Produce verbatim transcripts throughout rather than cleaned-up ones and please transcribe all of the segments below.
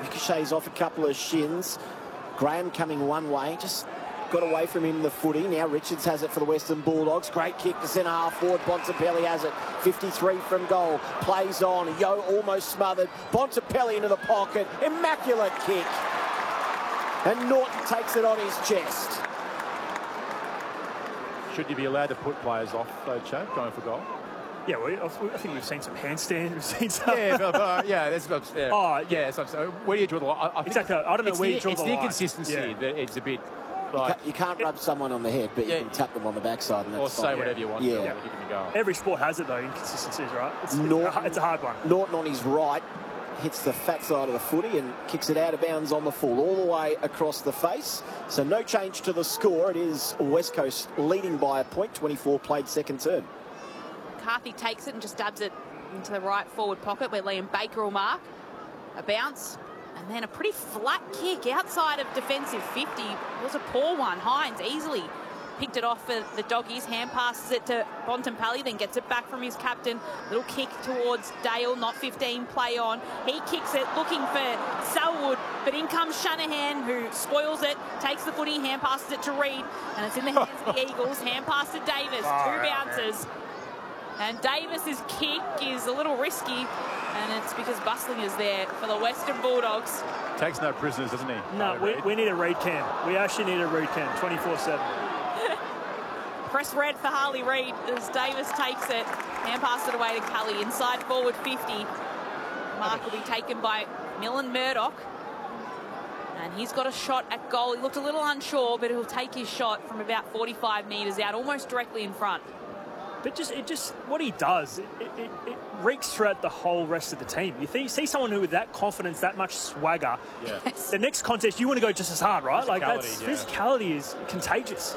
Ricochets off a couple of shins. Graham coming one way, just got away from him the footy. Now Richards has it for the Western Bulldogs. Great kick to centre half forward. Bontempelli has it. fifty-three from goal. Plays on. Yo almost smothered. Bontempelli into the pocket. Immaculate kick. And Norton takes it on his chest. Should you be allowed to put players off, though, Chad, going for goal? Yeah, we, I think we've seen some handstands. We've seen some. Yeah, but, uh, yeah, that's not. Yeah. Oh, yeah. yeah that's not, where do you draw the line? I, I exactly. I don't know where the, you draw it's the line. line. It's the inconsistency yeah. that it's a bit. You Like, can't, you can't rub someone on the head, but yeah. you can tap them on the backside. And or that's say fine. whatever you want. Yeah. To yeah. Give them a go. Every sport has it, though, inconsistencies, right? It's, Norton, it's a hard one. Norton on his right hits the fat side of the footy and kicks it out of bounds on the full, all the way across the face. So no change to the score. It is West Coast leading by a point, twenty-four played second term. McCarthy takes it and just stabs it into the right forward pocket where Liam Baker will mark. A bounce and then a pretty flat kick outside of defensive fifty. It was a poor one. Hines easily picked it off for the Doggies. Hand passes it to Bontempelli, then gets it back from his captain. Little kick towards Dale, not fifteen, play on. He kicks it, looking for Selwood, but in comes Shanahan, who spoils it, takes the footy, hand passes it to Reid, and it's in the hands of the Eagles. Hand pass to Davis, two bounces. And Davis's kick is a little risky, and it's because Bustling is there for the Western Bulldogs. Takes no prisoners, doesn't he? No, we, we need a Reid cam. We actually need a Reid cam, twenty-four seven. Press red for Harley Reid as Davis takes it. Hand pass it away to Cully. Inside forward fifty. Mark will be taken by Millen Murdoch. And he's got a shot at goal. He looked a little unsure, but he'll take his shot from about forty-five metres out, almost directly in front. But just, it just what he does, it, it, it reeks throughout the whole rest of the team. You think, see someone who with that confidence, that much swagger. Yeah. Yes. The next contest, you want to go just as hard, right? Like that's yeah. physicality is contagious.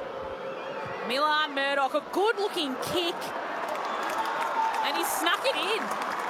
Milan Murdoch, a good-looking kick. And he snuck it in.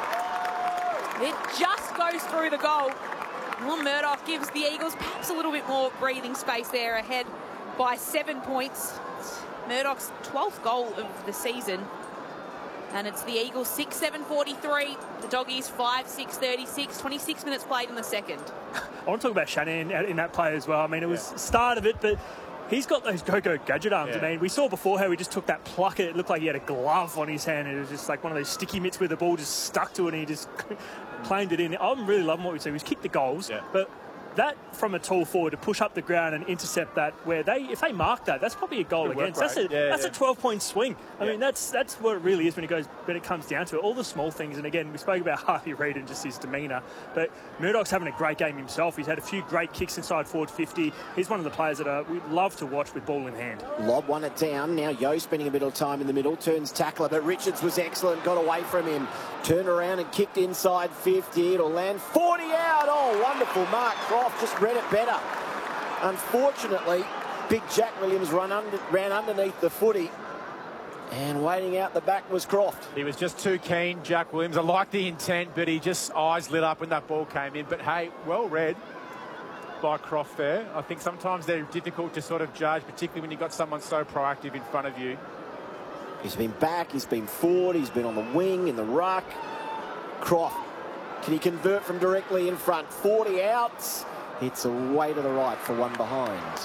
It just goes through the goal. Milan Murdoch gives the Eagles perhaps a little bit more breathing space there, ahead by seven points. It's Murdoch's twelfth goal of the season. And it's the Eagles six seven forty-three, the Doggies five six thirty-six, twenty-six minutes played in the second. I want to talk about Shannon in that play as well. I mean, it was yeah. start of it, but he's got those go-go gadget arms. Yeah. I mean, we saw before how he just took that pluck. It looked like he had a glove on his hand. It was just like one of those sticky mitts where the ball just stuck to it and he just planed it in. I'm really loving what we see. He's kicked the goals, yeah. but that from a tall forward to push up the ground and intercept that, where they, if they mark that, that's probably a goal Good work against. That's a rate. Yeah, that's yeah. a twelve-point swing. I Yeah. mean, that's that's what it really is when it goes when it comes down to it. All the small things, and again, we spoke about Harvey Reid and just his demeanour, but Murdoch's having a great game himself. He's had a few great kicks inside forward fifty. He's one of the players that uh, we love to watch with ball in hand. Lob won it down. Now Yo spending a bit of time in the middle. Turns tackler, but Richards was excellent. Got away from him. Turned around and kicked inside fifty. It'll land forty out. Oh, wonderful. Mark Croft just read it better. Unfortunately, big Jack Williams run under, ran underneath the footy. And waiting out the back was Croft. He was just too keen, Jack Williams. I like the intent, but he just eyes lit up when that ball came in. But hey, well read by Croft there. I think sometimes they're difficult to sort of judge, particularly when you've got someone so proactive in front of you. He's been back, he's been forward, he's been on the wing, in the ruck. Croft, can he convert from directly in front? forty outs. It's away to the right for one behind.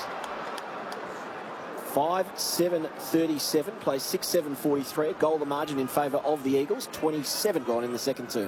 five seven thirty-seven, plays six seven forty-three. A goal the margin in favour of the Eagles. twenty-seven gone in the second term.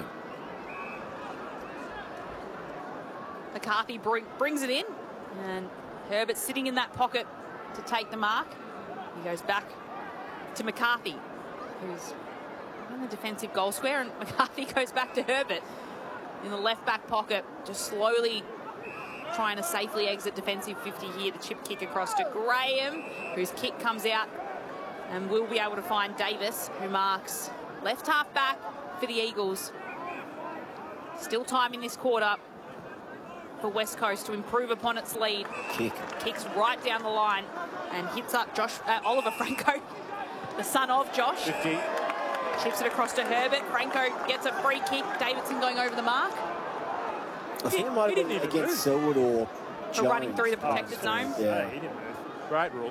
McCarthy bring, brings it in, and Herbert sitting in that pocket to take the mark. He goes back to McCarthy, who's in the defensive goal square, and McCarthy goes back to Herbert in the left back pocket, just slowly trying to safely exit defensive fifty here. The chip kick across to Graham, whose kick comes out, and we'll be able to find Davis, who marks left half back for the Eagles. Still time in this quarter for West Coast to improve upon its lead. Kick. Kicks right down the line and hits up Josh uh, Oliver Franco, the son of Josh. fifty. Chips it across to Herbert. Franco gets a free kick. Davidson going over the mark. I think He- it might he have didn't been even against move. Selwood or For Jones. running through the protected zone. Yeah. No, he didn't move. Great rule.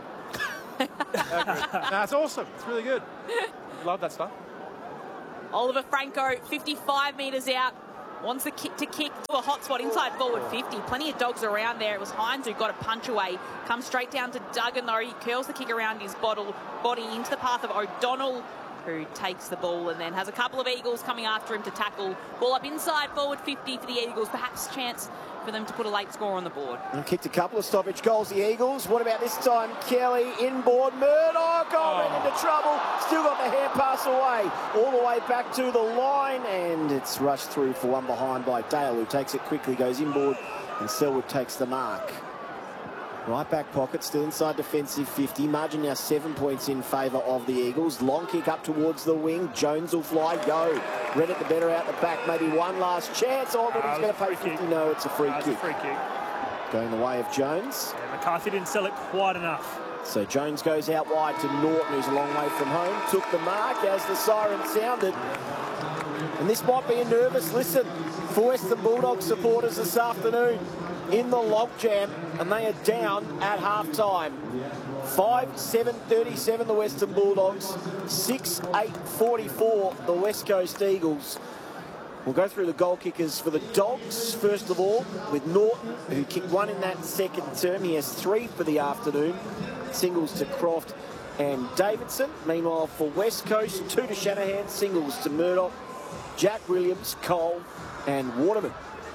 That's awesome. It's really good. Love that stuff. Oliver Franco, fifty-five metres out. wants the kick to kick to a hot spot inside forward fifty. Plenty of dogs around there. It was Hines who got a punch away. Comes straight down to Duggan, though. He curls the kick around his bottle, body into the path of O'Donnell, who takes the ball and then has a couple of Eagles coming after him to tackle. Ball up inside forward fifty for the Eagles. Perhaps a chance for them to put a late score on the board. And kicked a couple of stoppage goals, the Eagles. What about this time? Kelly inboard. Murdoch oh, ran into trouble. Still got the hand pass away. All the way back to the line. And it's rushed through for one behind by Dale, who takes it quickly, goes inboard, and Selwood takes the mark. Right back pocket, still inside defensive fifty. Margin now seven points in favour of the Eagles. Long kick up towards the wing. Jones will fly, go. Reddit the better out the back. Maybe one last chance. Oh, but uh, he's going to pay fifty. Kick. No, it's a free uh, kick. It's a free kick. Going the way of Jones. Yeah, McCarthy didn't sell it quite enough. So Jones goes out wide to Norton, who's a long way from home. Took the mark as the siren sounded. And this might be a nervous listen for Western Bulldogs supporters this afternoon. In the logjam, and they are down at half-time. five seven thirty-seven, the Western Bulldogs. six eight forty-four, the West Coast Eagles. We'll go through the goal kickers for the Dogs, first of all, with Norton, who kicked one in that second term. He has three for the afternoon. Singles to Croft and Davidson. Meanwhile, for West Coast, two to Shanahan, singles to Murdoch, Jack Williams, Cole, and Waterman.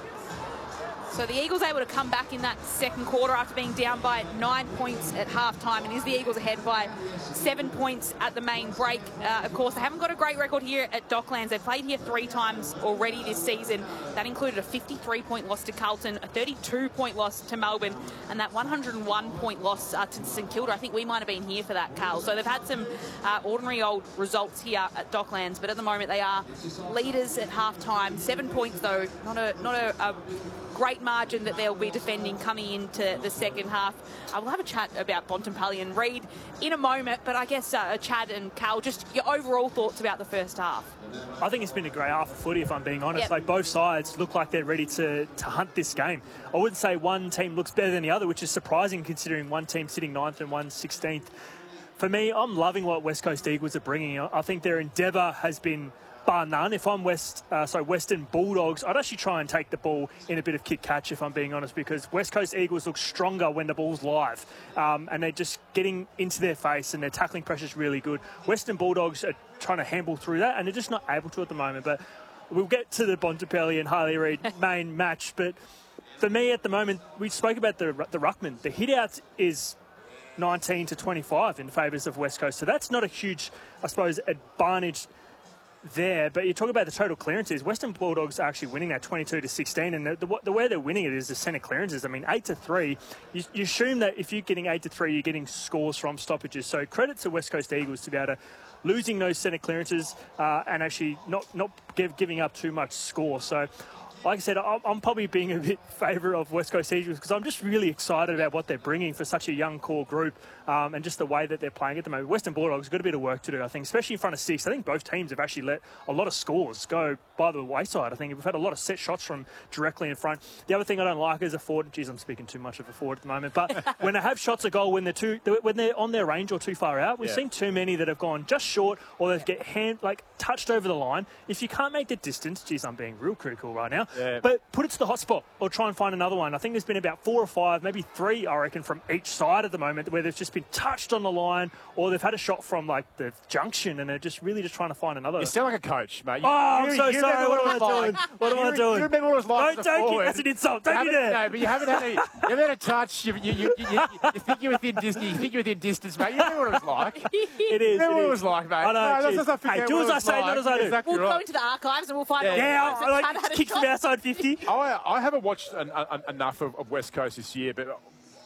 So the Eagles able to come back in that second quarter after being down by nine points at half-time. And is the Eagles ahead by seven points at the main break. Uh, of course, they haven't got a great record here at Docklands. They've played here three times already this season. That included a fifty-three point loss to Carlton, a thirty-two point loss to Melbourne, and that one hundred one point loss uh, to St Kilda. I think we might have been here for that, Carl. So they've had some uh, ordinary old results here at Docklands, but at the moment they are leaders at half-time. Seven points, though, not a not a, a great margin that they'll be defending coming into the second half. I will have a chat about Bontempelli and Reid in a moment, but I guess uh, Chad and Cal, just your overall thoughts about the first half. I think it's been a great half of footy, if I'm being honest. Yep. Like, both sides look like they're ready to, to hunt this game. I wouldn't say one team looks better than the other, which is surprising considering one team sitting ninth and one sixteenth. For me, I'm loving what West Coast Eagles are bringing. I think their endeavour has been bar none. If I'm West, uh, so Western Bulldogs, I'd actually try and take the ball in a bit of kick catch, if I'm being honest, because West Coast Eagles look stronger when the ball's live, um, and they're just getting into their face, and their tackling pressure's really good. Western Bulldogs are trying to handle through that, and they're just not able to at the moment. But we'll get to the Bontempelli and Harley Reid main match. But for me, at the moment, we spoke about the the ruckman. The hit out is nineteen to twenty-five in favours of West Coast, so that's not a huge, I suppose, advantage there. But you talk about the total clearances. Western Bulldogs are actually winning that twenty-two to sixteen, and the, the, the way they're winning it is the centre clearances. I mean, eight to three. You, you assume that if you're getting eight to three, you're getting scores from stoppages. So credit to West Coast Eagles to be able to losing those centre clearances uh, and actually not not give, giving up too much score. So, like I said, I'm, I'm probably being a bit favour of West Coast Eagles because I'm just really excited about what they're bringing for such a young core group, um, and just the way that they're playing at the moment. Western Bulldogs have got a bit of work to do, I think, especially in front of six. I think both teams have actually let a lot of scores go by the wayside. I think we've had a lot of set shots from directly in front. The other thing I don't like is a forward. Geez, I'm speaking too much of a forward at the moment. But when they have shots a goal, when they're too, when they're on their range or too far out, we've yeah. seen too many that have gone just short or they get hand like touched over the line. If you can't make the distance, geez, I'm being real critical right now. Yeah. But put it to the hot spot or try and find another one. I think there's been about four or five, maybe three, I reckon, from each side at the moment where they've just been touched on the line or they've had a shot from like the junction and they're just really just trying to find another. You sound like a coach, mate. You, oh, I'm you, so you sorry. What am I doing? What am you, I doing? You remember what it was like? Don't take it. That's an insult. Don't you dare. No, but you haven't had a, you haven't had a touch. You, you, you, you, you think you're within distance. You think you're within distance, mate. You remember what it was like? It is. You remember it what is. it was like, mate? I know. No, let's not forget hey, do as I say, like. not as I do. Exactly we'll right. go into the archives and we'll find yeah, out. Yeah, I like kicks from outside fifty. I, I haven't watched an, an, enough of, of West Coast this year, but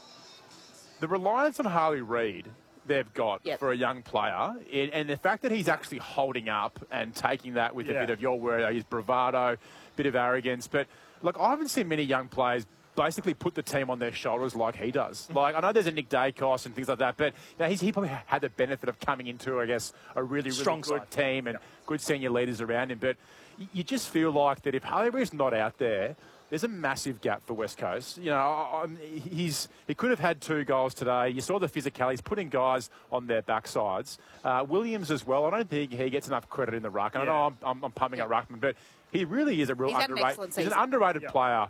the reliance on Harley Reid they've got yep. for a young player, and the fact that he's actually holding up and taking that with yeah. a bit of your word, his bravado, bit of arrogance. But look, I haven't seen many young players basically put the team on their shoulders like he does. Like, I know there's a Nick Dacos and things like that, but you know, he's, he probably had the benefit of coming into, I guess, a really, really Strong good side. team and yep. good senior leaders around him. But you just feel like that if Harley Reid's not out there, there's a massive gap for West Coast. You know, he's he could have had two goals today. You saw the physicality. He's putting guys on their backsides. Uh, Williams as well. I don't think he gets enough credit in the ruck. I yeah. know I'm, I'm, I'm pumping at ruckman, but He really is a real He's had an underrated. excellent He's an season. underrated Yeah. player.